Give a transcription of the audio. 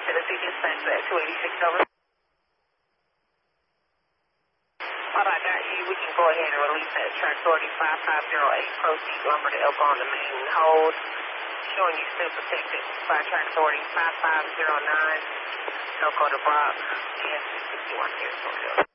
Tennessee dispatch at 286 over. All right, got you. We can go ahead and release that track authority 5508. Proceed lumber to Elko on the main hold. Showing you still protected by track authority 5509. Elko to Brock. And 61 here.